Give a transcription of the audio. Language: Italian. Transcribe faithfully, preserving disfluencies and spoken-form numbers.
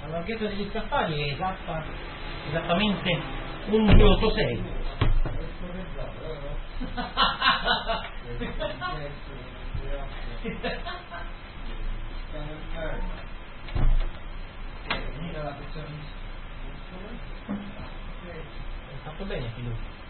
La larghezza degli scaffali è esatta, esattamente un due otto sei. Hai fatto bene, figlio.